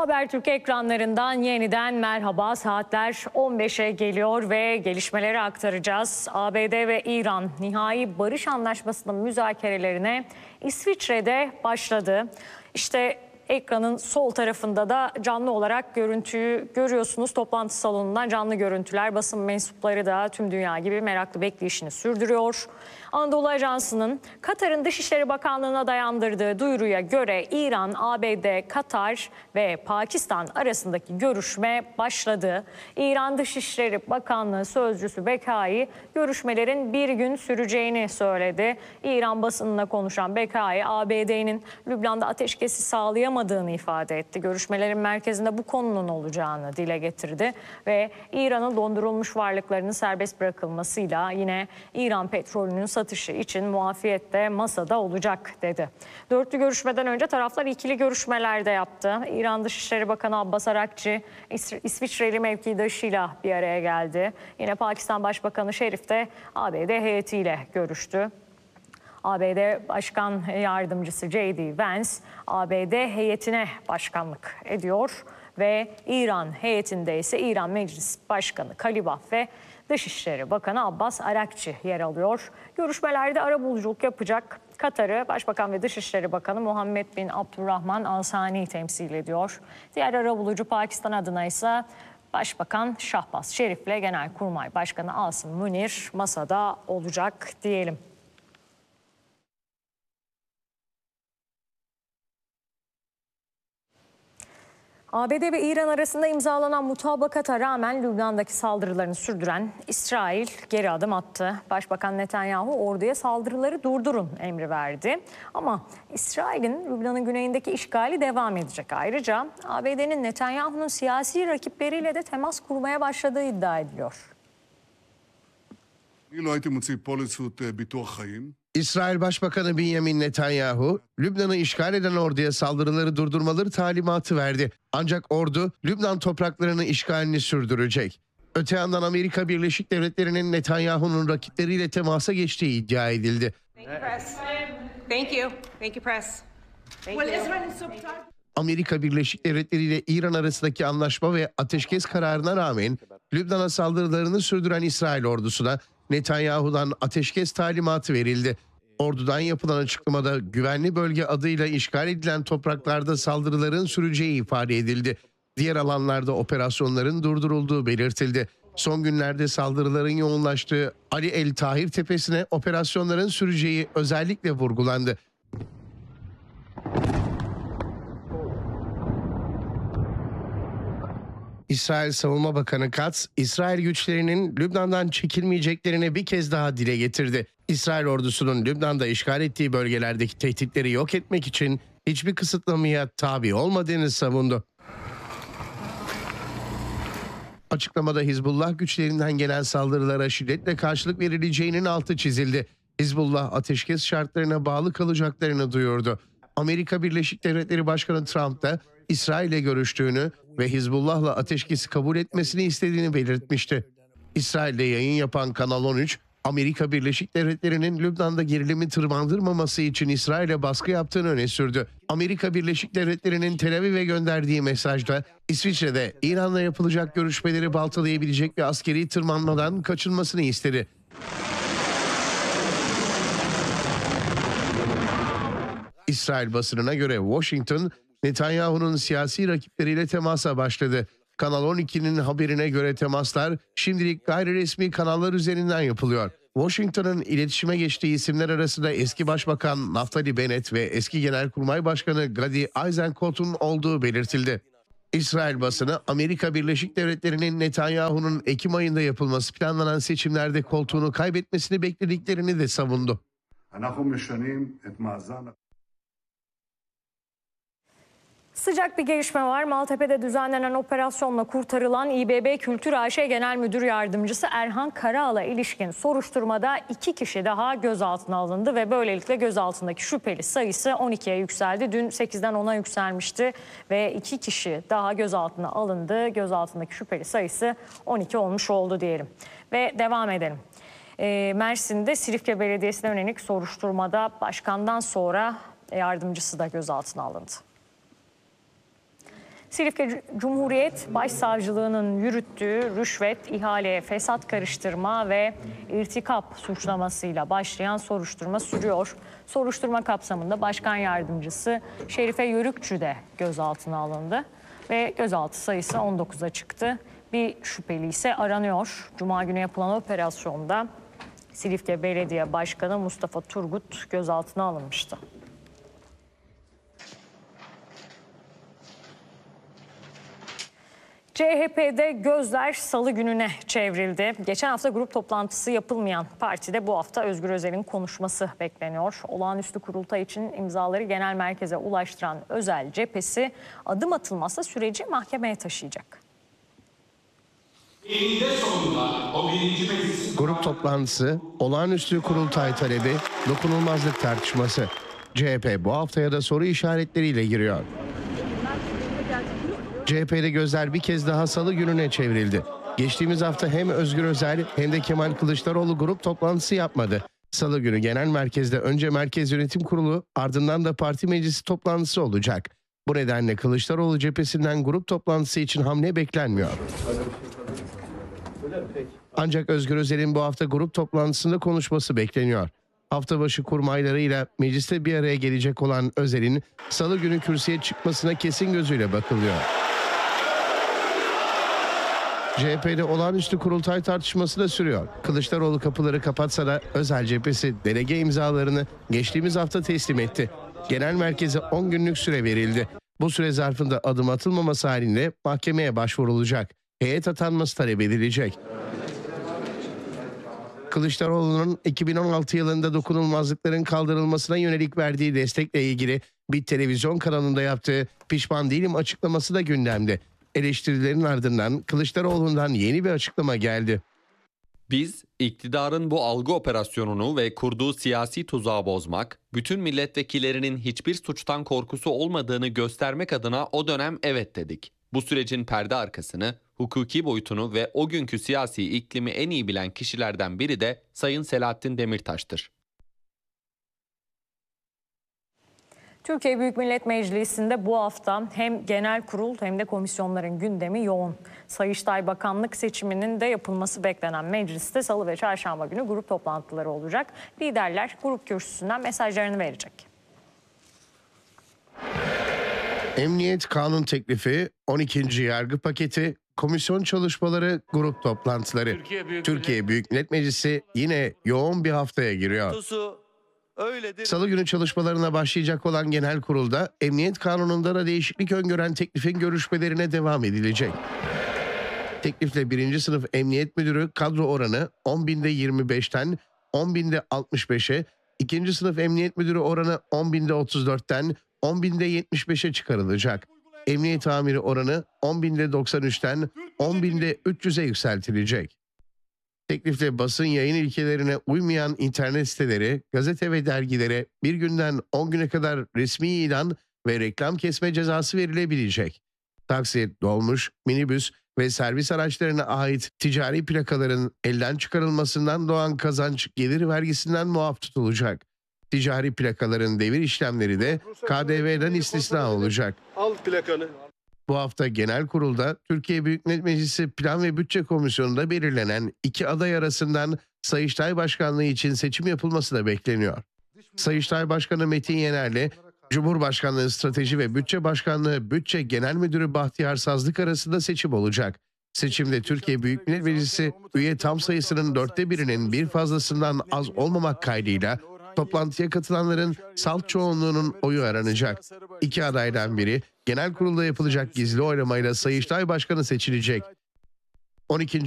Habertürk ekranlarından yeniden merhaba. Saatler 15'e geliyor ve gelişmeleri aktaracağız. ABD ve İran nihai barış anlaşmasının müzakerelerine İsviçre'de başladı. İşte ekranın sol tarafında da canlı olarak görüntüyü görüyorsunuz. Toplantı salonundan canlı görüntüler. Basın mensupları da tüm dünya gibi meraklı bekleyişini sürdürüyor. Anadolu Ajansı'nın Katar'ın Dışişleri Bakanlığı'na dayandırdığı duyuruya göre İran, ABD, Katar ve Pakistan arasındaki görüşme başladı. İran Dışişleri Bakanlığı sözcüsü Bekai görüşmelerin bir gün süreceğini söyledi. İran basınına konuşan Bekai, ABD'nin Lübnan'da ateşkesi sağlayamadığını ifade etti. Görüşmelerin merkezinde bu konunun olacağını dile getirdi ve İran'ın dondurulmuş varlıklarının serbest bırakılmasıyla yine İran petrolünün satışı için muafiyette masada olacak dedi. Dörtlü görüşmeden önce taraflar ikili görüşmeler de yaptı. İran Dışişleri Bakanı Abbas Arakçı İsviçreli mevkidaşıyla bir araya geldi. Yine Pakistan Başbakanı Şerif de ABD heyetiyle görüştü. ABD Başkan Yardımcısı J.D. Vance ABD heyetine başkanlık ediyor ve İran heyetinde ise İran Meclis Başkanı Kalibaf ve Dışişleri Bakanı Abbas Arakçı yer alıyor. Görüşmelerde arabuluculuk yapacak Katar'ı Başbakan ve Dışişleri Bakanı Muhammed bin Abdurrahman Al Sani temsil ediyor. Diğer arabulucu Pakistan adına ise Başbakan Şahbaz Şerif'le Genelkurmay Başkanı Asım Münir masada olacak diyelim. ABD ve İran arasında imzalanan mutabakata rağmen Lübnan'daki saldırılarını sürdüren İsrail geri adım attı. Başbakan Netanyahu orduya saldırıları durdurun emri verdi. Ama İsrail'in Lübnan'ın güneyindeki işgali devam edecek. Ayrıca ABD'nin Netanyahu'nun siyasi rakipleriyle de temas kurmaya başladığı iddia ediliyor. İsrail Başbakanı Benjamin Netanyahu, Lübnan'ı işgal eden orduya saldırıları durdurmaları talimatı verdi. Ancak ordu Lübnan topraklarını işgalini sürdürecek. Öte yandan Amerika Birleşik Devletleri'nin Netanyahu'nun rakipleriyle temasa geçtiği iddia edildi. Amerika Birleşik Devletleri ile İran arasındaki anlaşma ve ateşkes kararına rağmen Lübnan'a saldırılarını sürdüren İsrail ordusuna Netanyahu'dan ateşkes talimatı verildi. Ordudan yapılan açıklamada güvenli bölge adıyla işgal edilen topraklarda saldırıların süreceği ifade edildi. Diğer alanlarda operasyonların durdurulduğu belirtildi. Son günlerde saldırıların yoğunlaştığı Ali El Tahir tepesine operasyonların süreceği özellikle vurgulandı. İsrail Savunma Bakanı Katz, İsrail güçlerinin Lübnan'dan çekilmeyeceklerini bir kez daha dile getirdi. İsrail ordusunun Lübnan'da işgal ettiği bölgelerdeki tehditleri yok etmek için hiçbir kısıtlamaya tabi olmadığını savundu. Açıklamada Hizbullah güçlerinden gelen saldırılara şiddetle karşılık verileceğinin altı çizildi. Hizbullah ateşkes şartlarına bağlı kalacaklarını duyurdu. Amerika Birleşik Devletleri Başkanı Trump da İsrail'le görüştüğünü ve Hizbullah'la ateşkesi kabul etmesini istediğini belirtmişti. İsrail'de yayın yapan Kanal 13, Amerika Birleşik Devletleri'nin Lübnan'da gerilimi tırmandırmaması için İsrail'e baskı yaptığını öne sürdü. Amerika Birleşik Devletleri'nin Tel Aviv'e gönderdiği mesajda İsviçre'de İran'la yapılacak görüşmeleri baltalayabilecek bir askeri tırmanmadan kaçınmasını istedi. İsrail basınına göre Washington, Netanyahu'nun siyasi rakipleriyle temasa başladı. Kanal 12'nin haberine göre temaslar şimdilik gayri resmi kanallar üzerinden yapılıyor. Washington'ın iletişime geçtiği isimler arasında eski Başbakan Naftali Bennett ve eski Genelkurmay Başkanı Gadi Eisenkot'un olduğu belirtildi. İsrail basını Amerika Birleşik Devletleri'nin Netanyahu'nun Ekim ayında yapılması planlanan seçimlerde koltuğunu kaybetmesini beklediklerini de savundu. Sıcak bir gelişme var. Maltepe'de düzenlenen operasyonla kurtarılan İBB Kültür AŞ Genel Müdür Yardımcısı Erhan Karaağa'la ilişkin soruşturmada 2 kişi daha gözaltına alındı ve böylelikle gözaltındaki şüpheli sayısı 12'ye yükseldi. Dün 8'den 10'a yükselmişti ve 2 kişi daha gözaltına alındı. Gözaltındaki şüpheli sayısı 12 olmuş oldu diyelim. Ve devam edelim. Mersin'de Silifke Belediyesi'ne yönelik soruşturmada başkandan sonra yardımcısı da gözaltına alındı. Silifke Cumhuriyet Başsavcılığı'nın yürüttüğü rüşvet, ihale, fesat karıştırma ve irtikap suçlamasıyla başlayan soruşturma sürüyor. Soruşturma kapsamında Başkan Yardımcısı Şerife Yörükçü de gözaltına alındı ve gözaltı sayısı 19'a çıktı. Bir şüpheli ise aranıyor. Cuma günü yapılan operasyonda Silifke Belediye Başkanı Mustafa Turgut gözaltına alınmıştı. CHP'de gözler salı gününe çevrildi. Geçen hafta grup toplantısı yapılmayan partide bu hafta Özgür Özel'in konuşması bekleniyor. Olağanüstü kurultay için imzaları genel merkeze ulaştıran Özel cephesi adım atılmazsa süreci mahkemeye taşıyacak. Grup toplantısı, olağanüstü kurultay talebi, dokunulmazlık tartışması. CHP bu haftaya da soru işaretleriyle giriyor. CHP'de gözler bir kez daha salı gününe çevrildi. Geçtiğimiz hafta hem Özgür Özel hem de Kemal Kılıçdaroğlu grup toplantısı yapmadı. Salı günü genel merkezde önce Merkez Yönetim Kurulu, ardından da parti meclisi toplantısı olacak. Bu nedenle Kılıçdaroğlu cephesinden grup toplantısı için hamle beklenmiyor. Ancak Özgür Özel'in bu hafta grup toplantısında konuşması bekleniyor. Hafta başı kurmaylarıyla mecliste bir araya gelecek olan Özel'in salı günü kürsüye çıkmasına kesin gözüyle bakılıyor. CHP'de olağanüstü kurultay tartışması da sürüyor. Kılıçdaroğlu kapıları kapatsa da Özel cephesi delege imzalarını geçtiğimiz hafta teslim etti. Genel merkeze 10 günlük süre verildi. Bu süre zarfında adım atılmaması halinde mahkemeye başvurulacak. Heyet atanması talep edilecek. Kılıçdaroğlu'nun 2016 yılında dokunulmazlıkların kaldırılmasına yönelik verdiği destekle ilgili bir televizyon kanalında yaptığı "pişman değilim" açıklaması da gündemde. Eleştirilerin ardından Kılıçdaroğlu'ndan yeni bir açıklama geldi. Biz iktidarın bu algı operasyonunu ve kurduğu siyasi tuzağı bozmak, bütün milletvekillerinin hiçbir suçtan korkusu olmadığını göstermek adına o dönem evet dedik. Bu sürecin perde arkasını, hukuki boyutunu ve o günkü siyasi iklimi en iyi bilen kişilerden biri de Sayın Selahattin Demirtaş'tır. Türkiye Büyük Millet Meclisi'nde bu hafta hem genel kurul hem de komisyonların gündemi yoğun. Sayıştay Bakanlık seçiminin de yapılması beklenen mecliste salı ve çarşamba günü grup toplantıları olacak. Liderler grup kürsüsünden mesajlarını verecek. Emniyet kanun teklifi, 12. yargı paketi, komisyon çalışmaları, grup toplantıları. Türkiye Büyük Millet Meclisi yine yoğun bir haftaya giriyor. Salı günü çalışmalarına başlayacak olan genel kurulda emniyet kanununda da değişiklik öngören teklifin görüşmelerine devam edilecek. Teklifle 1. sınıf emniyet müdürü kadro oranı 10.000'de 25'ten 10.000'de 65'e, 2. sınıf emniyet müdürü oranı 10.000'de 34'ten 10.000'de 75'e çıkarılacak. Emniyet amiri oranı 10.000'de 93'ten 10.000'de 300'e yükseltilecek. Teklifle basın yayın ilkelerine uymayan internet siteleri, gazete ve dergilere bir günden 10 güne kadar resmi ilan ve reklam kesme cezası verilebilecek. Taksi, dolmuş, minibüs ve servis araçlarına ait ticari plakaların elden çıkarılmasından doğan kazanç gelir vergisinden muaf tutulacak. Ticari plakaların devir işlemleri de KDV'den istisna olacak. Al plakanı. Bu hafta genel kurulda Türkiye Büyük Millet Meclisi Plan ve Bütçe Komisyonu'nda belirlenen iki aday arasından Sayıştay Başkanlığı için seçim yapılması da bekleniyor. Sayıştay Başkanı Metin Yener'le Cumhurbaşkanlığı Strateji ve Bütçe Başkanlığı Bütçe Genel Müdürü Bahtiyar Sazlık arasında seçim olacak. Seçimde Türkiye Büyük Millet Meclisi üye tam sayısının 1/4'inin bir fazlasından az olmamak kaydıyla toplantıya katılanların salt çoğunluğunun oyu aranacak. İki adaydan biri genel kurulda yapılacak gizli oylamayla Sayıştay Başkanı seçilecek. 12.